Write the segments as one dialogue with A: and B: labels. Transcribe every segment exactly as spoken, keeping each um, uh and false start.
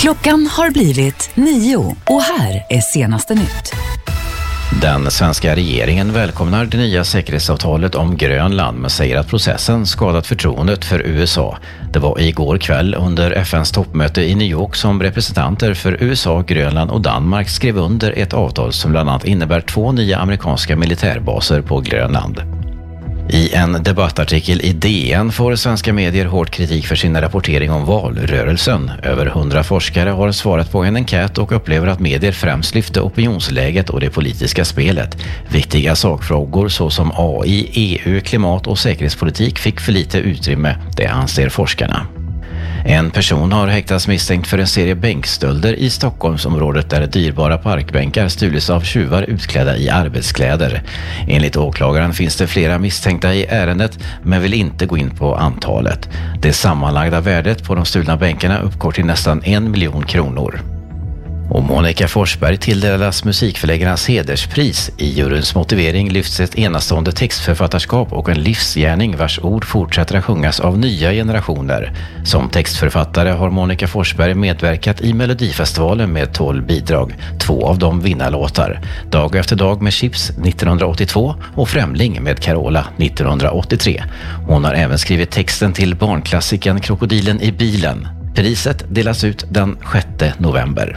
A: Klockan har blivit nio och här är senaste nytt.
B: Den svenska regeringen välkomnar det nya säkerhetsavtalet om Grönland men säger att processen skadat förtroendet för U S A. Det var igår kväll under F N:s toppmöte i New York som representanter för U S A, Grönland och Danmark skrev under ett avtal som bland annat innebär två nya amerikanska militärbaser på Grönland. I en debattartikel i D N får svenska medier hård kritik för sin rapportering om valrörelsen. Över hundra forskare har svarat på en enkät och upplever att medier främst lyfte opinionsläget och det politiska spelet. Viktiga sakfrågor såsom A I, E U, klimat och säkerhetspolitik fick för lite utrymme, det anser forskarna. En person har häktats misstänkt för en serie bänkstölder i Stockholmsområdet där dyrbara parkbänkar stulits av tjuvar utklädda i arbetskläder. Enligt åklagaren finns det flera misstänkta i ärendet men vill inte gå in på antalet. Det sammanlagda värdet på de stulna bänkarna uppgår till nästan en miljon kronor. Och Monica Forsberg tilldelas musikförläggarnas hederspris. I juryns motivering lyfts ett enastående textförfattarskap och en livsgärning vars ord fortsätter att sjungas av nya generationer. Som textförfattare har Monica Forsberg medverkat i Melodifestivalen med tolv bidrag, två av dem vinnarlåtar. Dag efter dag med Chips nittonhundraåttiotvå och Främling med Carola nittonhundraåttiotre. Hon har även skrivit texten till barnklassiken Krokodilen i bilen. Priset delas ut den sjätte november.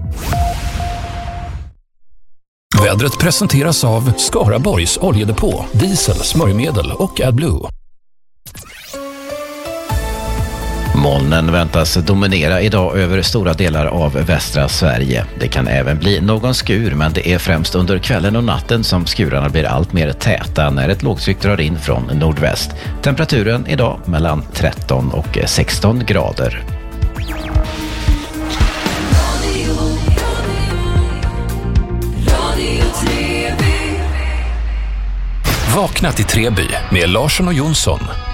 C: Vädret presenteras av Skaraborgs oljedepå, diesel, smörjmedel och AdBlue.
B: Molnen väntas dominera idag över stora delar av västra Sverige. Det kan även bli någon skur, men det är främst under kvällen och natten som skurarna blir allt mer täta när ett lågtryck drar in från nordväst. Temperaturen idag mellan tretton och sexton grader.
C: Vakna till Treby med Larsson och Jonsson.